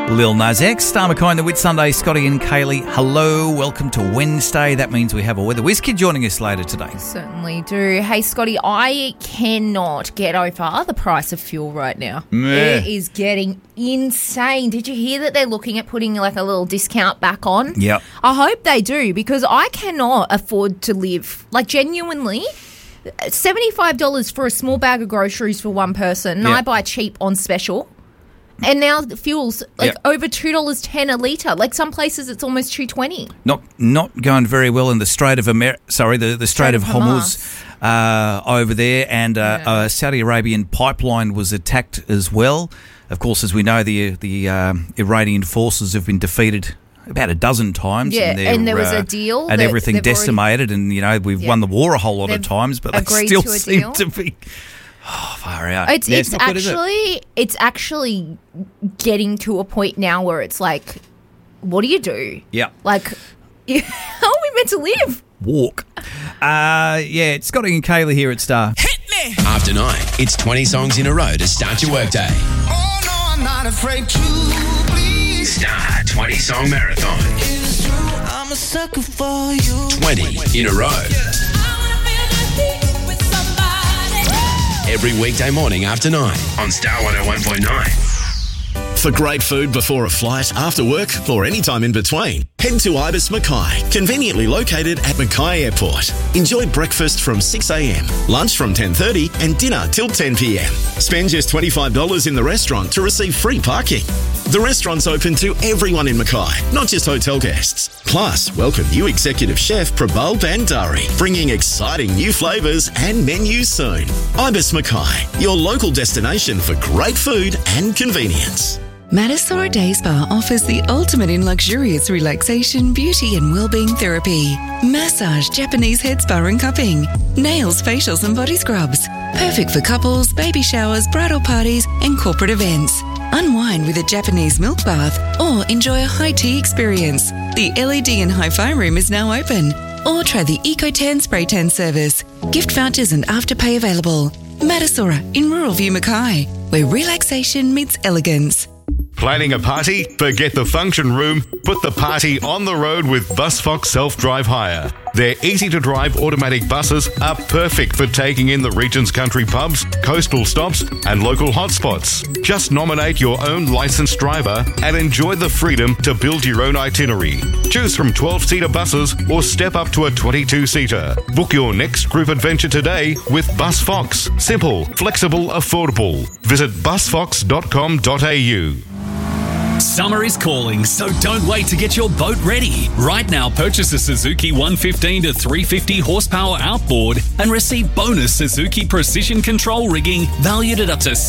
Lil Nas X, Star McKay and the Whit Sunday, Scotty and Kaylee. Hello, welcome to Wednesday. That means we have a Weather Whiz Kid joining us later today. Certainly do. Hey, Scotty, I cannot get over the price of fuel right now. Meh. It is getting insane. Did you hear that they're looking at putting like a little discount back on? Yep. I hope they do, because I cannot afford to live, like, genuinely. $75 for a small bag of groceries for one person, and Yep. I buy cheap on special. And now the fuel's like over $2.10 a litre. Like some places it's almost $2.20. Not going very well in the Strait of the Strait of Hormuz over there, and a Saudi Arabian pipeline was attacked as well. Of course, as we know, the Iranian forces have been defeated about a dozen times. Yeah, and there was a deal. And everything decimated, and, you know, we've won the war a whole lot of times, but they still seem to be... Oh, far out. It's actually getting to a point now where it's like, what do you do? Yeah. Like, how are we meant to live? Walk. It's Scotty and Kaylee here at Star. Hit me! After 9, it's 20 songs in a row to start your workday. Oh, no, I'm not afraid to please. Star 20 Song Marathon. It's true, I'm a sucker for you. 20 in a row. Every weekday morning after 9 on Star 101.9. For great food before a flight, after work, or any time in between, head to Ibis Mackay, conveniently located at Mackay Airport. Enjoy breakfast from 6 a.m, lunch from 10:30 and dinner till 10 p.m. Spend just $25 in the restaurant to receive free parking. The restaurant's open to everyone in Mackay, not just hotel guests. Plus, welcome new executive chef Prabal Bandari, bringing exciting new flavours and menus soon. Ibis Mackay, your local destination for great food and convenience. Madisora Day Spa offers the ultimate in luxurious relaxation, beauty and wellbeing therapy. Massage, Japanese head spa and cupping. Nails, facials and body scrubs. Perfect for couples, baby showers, bridal parties and corporate events. Unwind with a Japanese milk bath or enjoy a high tea experience. The LED and hi-fi room is now open. Or try the EcoTan spray tan service. Gift vouchers and afterpay available. Madisora in Rural View Mackay, where relaxation meets elegance. Planning a party? Forget the function room. Put the party on the road with BusFox Self-Drive Hire. Their easy-to-drive automatic buses are perfect for taking in the region's country pubs, coastal stops and local hotspots. Just nominate your own licensed driver and enjoy the freedom to build your own itinerary. Choose from 12-seater buses or step up to a 22-seater. Book your next group adventure today with BusFox. Simple, flexible, affordable. Visit busfox.com.au. Summer is calling, so don't wait to get your boat ready. Right now, purchase a Suzuki 115 to 350 horsepower outboard and receive bonus Suzuki Precision Control rigging valued at up to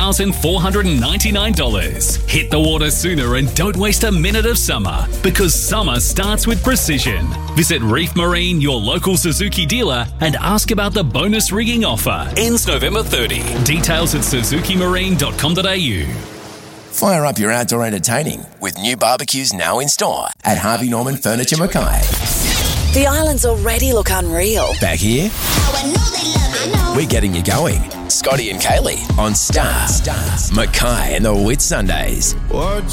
$7,499. Hit the water sooner and don't waste a minute of summer, because summer starts with precision. Visit Reef Marine, your local Suzuki dealer, and ask about the bonus rigging offer. Ends November 30. Details at suzukimarine.com.au. Fire up your outdoor entertaining with new barbecues now in store at Harvey Norman Furniture Mackay. The islands already look unreal. Back here, we're getting you going. Scotty and Kaylee on Star. Mackay and the Whit Sundays.